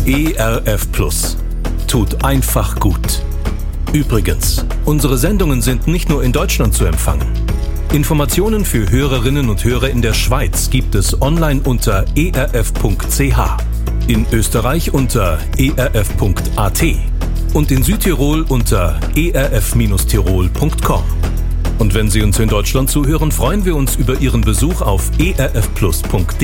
ERF Plus. Tut einfach gut. Übrigens, unsere Sendungen sind nicht nur in Deutschland zu empfangen. Informationen für Hörerinnen und Hörer in der Schweiz gibt es online unter erf.ch, in Österreich unter erf.at und in Südtirol unter erf-tirol.com. Und wenn Sie uns in Deutschland zuhören, freuen wir uns über Ihren Besuch auf erfplus.de.